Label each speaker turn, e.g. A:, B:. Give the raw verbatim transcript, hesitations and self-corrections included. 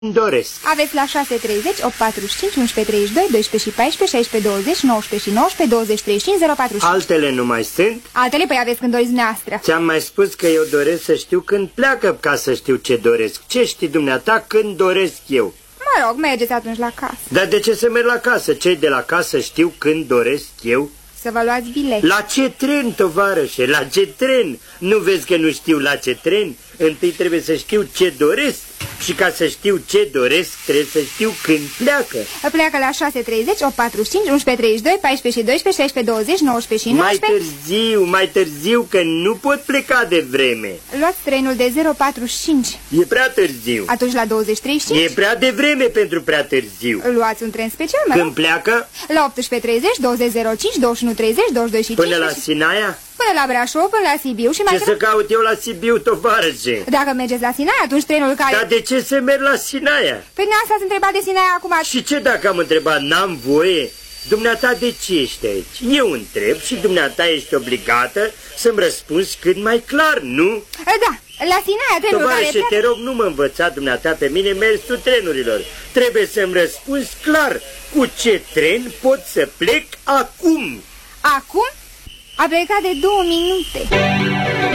A: doresc.
B: Aveți la șase treizeci, opt patruzeci și cinci, unsprezece treizeci și doi, doisprezece și paisprezece, șaisprezece douăzeci, nouăsprezece și nouăsprezece, douăzeci treizeci și cinci, zero patru.
A: Altele nu mai sunt?
B: Altele, păi aveți când doriți dumneavoastră.
A: Ți-am mai spus că eu doresc să știu când pleacă ca să știu ce doresc. Ce știi dumneata când doresc eu?
B: Mă rog, mergeți atunci la casă.
A: Dar de ce să merg la casă? Cei de la casă știu când doresc eu?
B: Să vă luați bilet.
A: La ce tren, tovarășe? La ce tren? Nu vezi că nu știu la ce tren? Întâi trebuie să știu ce doresc. Și ca să știu ce doresc, trebuie să știu când pleacă.
B: Pleacă la șase treizeci, opt patruzeci și cinci, unsprezece treizeci și doi, paisprezece și doisprezece, șaisprezece douăzeci, nouăsprezece și nouăsprezece.
A: Mai târziu, mai târziu, că nu pot pleca de vreme.
B: Luați trenul de zero patruzeci și cinci.
A: E prea târziu.
B: Atunci la douăzeci treizeci și cinci.
A: E prea devreme pentru prea târziu.
B: Luați un tren special, mă rog.
A: Când pleacă?
B: La optsprezece treizeci, douăzeci zero cinci, douăzeci și unu treizeci, douăzeci și doi și
A: Până
B: cincizeci.
A: la Sinaia?
B: Până la Brașov, până la Sibiu și mai...
A: Ce să caut eu la Sibiu, tovarășe?
B: Dacă mergeți la Sinaia, atunci trenul care...
A: Dar de ce să merg la Sinaia?
B: Păi n-asta ați întrebat de Sinaia acum...
A: Și ce dacă am întrebat, n-am voie? Dumneata, de ce ești aici? Eu întreb și dumneata ești obligată să-mi răspunzi cât mai clar, nu?
B: Da, la Sinaia trenul
A: Tovarășe,
B: care...
A: te rog, nu mă învăța dumneata pe mine mersul trenurilor. Trebuie să-mi răspunzi clar cu ce tren pot să plec acum.
B: Acum? A plecat de două minute.